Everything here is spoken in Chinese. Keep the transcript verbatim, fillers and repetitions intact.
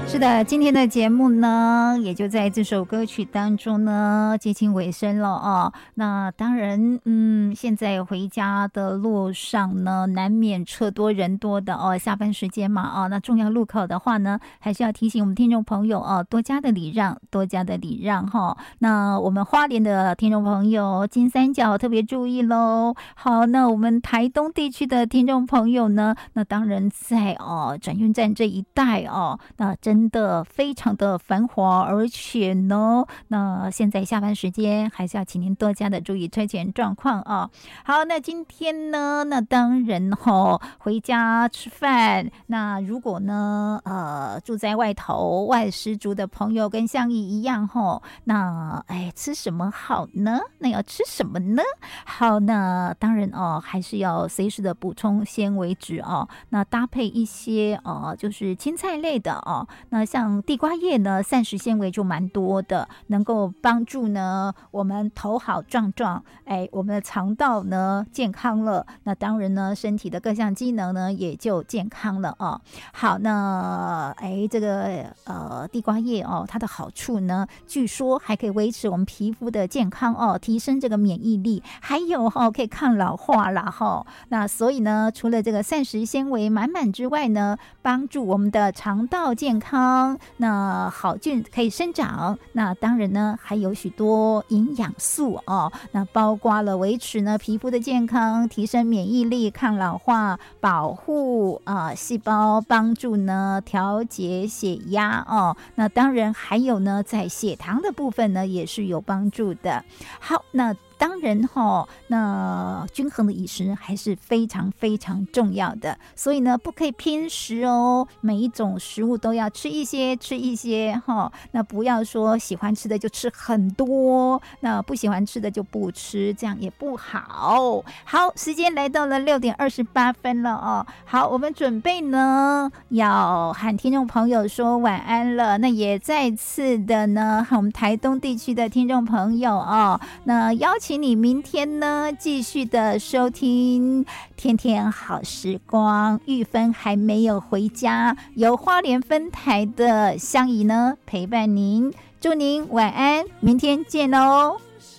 是的，今天的节目呢，也就在这首歌曲当中呢接近尾声了哦。那当然，嗯，现在回家的路上呢，难免车多人多的哦，下班时间嘛哦，那重要路口的话呢，还是要提醒我们听众朋友哦，多加的礼让，多加的礼让哈、哦。那我们花莲的听众朋友，金三角特别注意喽。好，那我们台东地区的听众朋友呢，那当然在哦转运站这一带哦，那真的非常的繁华，而且呢，那现在下班时间还是要请您多加的注意车前状况啊。好，那今天呢，那当然哈、哦，回家吃饭。那如果呢，呃，住在外头外食族的朋友跟相宜一样哈、哦，那哎，吃什么好呢？那要吃什么呢？好，那当然哦，还是要随时的补充纤维质哦。那搭配一些哦，就是青菜类的哦。那像地瓜叶呢，膳食纤维就蛮多的，能够帮助呢我们头好壮壮，哎，我们的肠道呢健康了，那当然呢身体的各项机能呢也就健康了哦。好，那哎这个呃地瓜叶哦，它的好处呢，据说还可以维持我们皮肤的健康哦，提升这个免疫力，还有哈、哦、可以抗老化啦哈、哦。那所以呢，除了这个膳食纤维满满之外呢，帮助我们的肠道健康，那好菌可以生长，那当然呢还有许多营养素哦，那包括了维持呢皮肤的健康，提升免疫力，抗老化，保护啊、呃、细胞，帮助呢调节血压哦，那当然还有呢在血糖的部分呢也是有帮助的。好，那当然哈、哦，那均衡的饮食还是非常非常重要的，所以呢，不可以偏食哦。每一种食物都要吃一些，吃一些哈、哦。那不要说喜欢吃的就吃很多，那不喜欢吃的就不吃，这样也不好。好，时间来到了六点二十八分了哦。好，我们准备呢要和听众朋友说晚安了。那也再次的呢，和我们台东地区的听众朋友哦，那邀请。请你明天呢继续的收听天天好时光，玉芬还没有回家，由花莲分台的香怡呢陪伴您，祝您晚安，明天见喽。